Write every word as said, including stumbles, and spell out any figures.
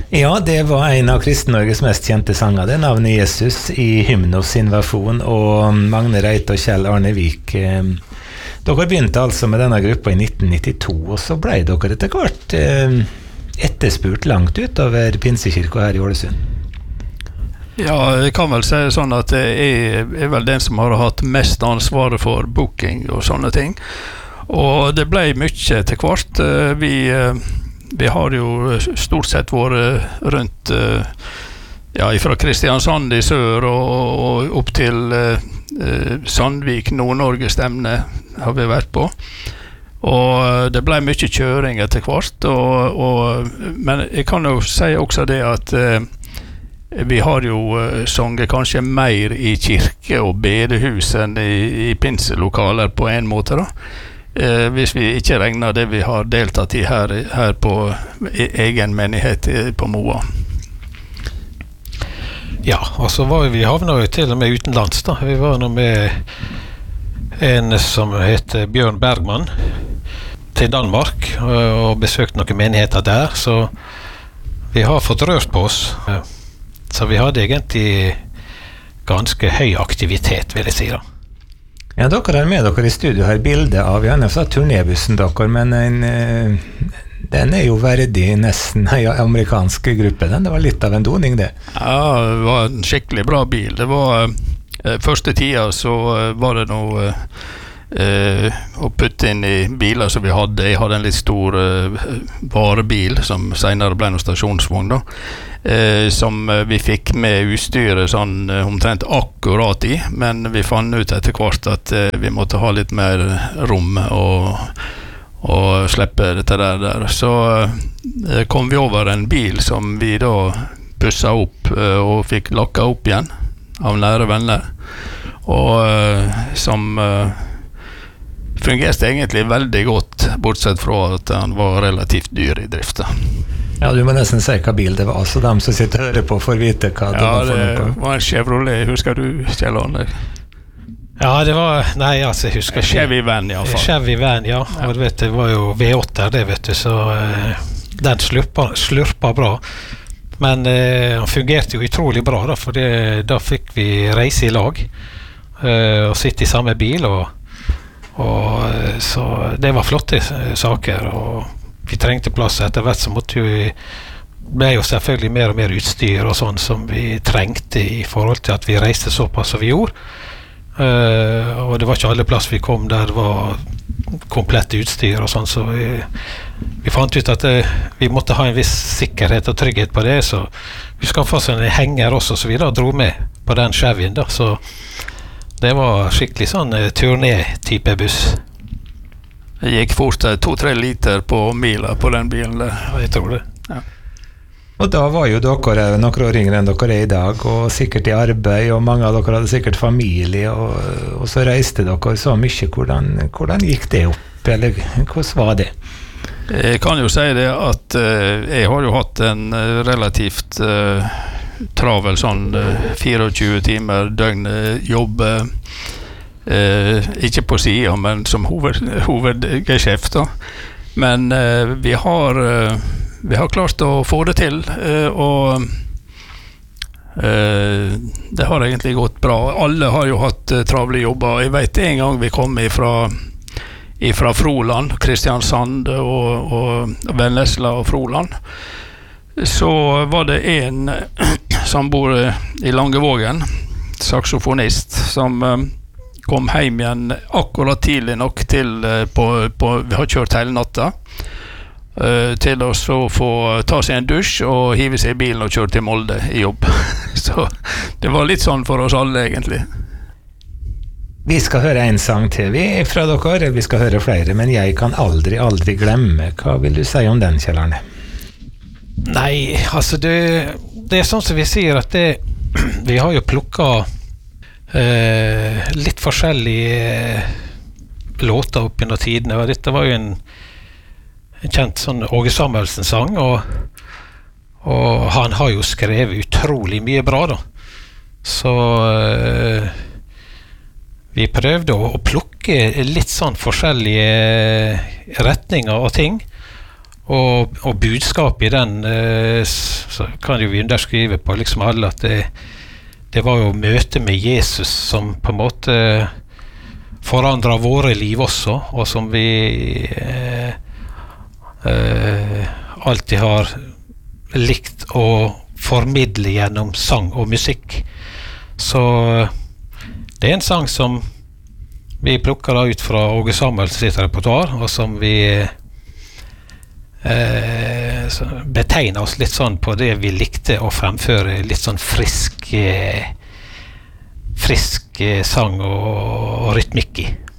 Ja, det var en av Kristen-Norges mest kjente sanger, det navnet Jesus i Hymnos invasjon, og Magne Reit og Kjell Arne Vik. Dere begynte altså med denne gruppa i nitten nittito, og så ble dere etter hvert etterspurt langt utover Pinsekirka her i Ålesund. Ja, jeg kan vel si sånn at jeg er vel den som har hatt mest ansvaret for booking og sånne ting. Og det ble mye til hvert. Vi... Vi har jo stort sett vært rundt ja, fra Kristiansand i sør og, og opp til eh, Sandvik, Nord-Norge stemne har vi vært på. Og det ble mye kjøring etter hvert. Og, og, men jeg kan jo si også det at eh, vi har jo sunget kanskje mer i kirke og bedehus enn i, i pinselokaler på en måte da. Eh, hvis vi ikke regner det vi har deltatt i her, her på egen menighet på Moa. Ja, og så var vi havna jo til og med utenlands da. Vi var nå med en som heter Bjørn Bergman til Danmark og besøkte noen menigheter der, så vi har fått rørt på oss. Så vi hadde egentlig ganske høy aktivitet, vil jeg si da. Ja, dere har med dere i studio her bildet av, ja, jeg sa turnébussen dere, men en, den er jo verdig nesten en amerikansk gruppe, den. Det var litt av en doning, det. Ja, det var en skikkelig bra bil. Det var, første tida så var det noe eh, å putte inn i biler som vi hadde. Jeg hadde en litt stor eh, varebil, som senere ble noen stasjonsvogn da. Eh, som vi fikk med utstyret sånn eh, omtrent akkurat i, men vi fant ut etter hvert at eh, vi måtte ha litt mer rom og, og slippe dette der, der. Så eh, kom vi over en bil som vi da pusset opp eh, og fikk lakka opp igjen av nære venner, og eh, som eh, fungerte egentlig veldig godt, bortsett fra at han var relativt dyr i drifta. Ja, du må nesten si hva bil det var, så de som sitter og hører på får vite hva det ja, var for noe. Ja, det var en Chevrolet, husker du, Kjell Arne? Ja, det var, nei, altså, jeg husker ikke. Chevy Van, i hvert fall. Chevy Van, ja, og ja. Du vet, det var jo V åtte det, vet du, så uh, den slurpa, slurpa bra. Men uh, han fungerte jo utrolig bra, da, for det, da fikk vi reise i lag, uh, og sitte i samme bil, og, og uh, så det var flotte uh, saker, og vi trengte plass etter hvert, så måtte vi ble jo selvfølgelig mer og mer utstyr og sånn som vi trengte i forhold til at vi reiste såpass som vi gjorde. Uh, og det var ikke alle plass vi kom der det var komplett utstyr og sånn, så vi, vi fant ut at uh, vi måtte ha en viss sikkerhet og trygghet på det, så vi skaffet oss en henger også, så vi da dro med på den Chevyen da, så det var skikkelig sånn uh, turné-type buss. Det gikk fort to-tre liter på mila på den bilen der. Ja, jeg tror det. Ja. Og da var jo dere noen år yngre enn dere er i dag, og sikkert i arbeid, og mange av dere hadde sikkert familie, og, og så reiste dere så mye. Hvordan, hvordan gikk det opp, eller hvordan var det? Jeg kan jo si det at uh, jeg har jo hatt en uh, relativt uh, travel sånn uh, tjuefire timer døgn jobb, uh, Uh, ikke på siden, men som hoved, hovedgeskjeft da. Men uh, vi har uh, vi har klart å få det til, uh, og uh, det har egentlig gått bra. Alle har jo hatt uh, travle jobber. Jeg vet en gang vi kom ifra, ifra Froland, Kristiansand og, og Vennesla og Froland, så var det en som bor i Langevågen, saksofonist, som uh, kom hjem igjen akkurat tidlig nok til på, på, vi har kjørt hele natta uh, til å så få ta seg en dusj og hive seg i bilen og kjøre til Molde i jobb. Så det var litt sånn for oss alle egentlig. Vi skal høre en sang til vi fra dere, vi skal høre flere, men jeg kan aldri, aldri glemme. Hva vil du si om den, Kjell Arne? Nei, altså det, det er sånn som vi sier at det, vi har jo plukket Uh, litt forskjellige uh, låter opp gjennom tidene, og dette var jo en, en kjent sånn Åge Samuelsen-sang, og, og han har jo skrevet utrolig mye bra da, så uh, vi prøvde å, å plukke litt sånn forskjellige retninger og ting, Og, og budskapet i den eh, så kan jo vi underskrive på liksom alle at det, det var jo møte med Jesus som på en måte forandret våre liv også, og som vi eh, eh, alltid har likt å formidle gjennom sang og musikk. Så det er en sang som vi plukker da ut fra Åge Samuels sitt repertoar, og som vi eh, betegner oss litt sånn på det vi likte å fremføre, litt sånn frisk eh, frisk eh, sang og, og rytmikk i.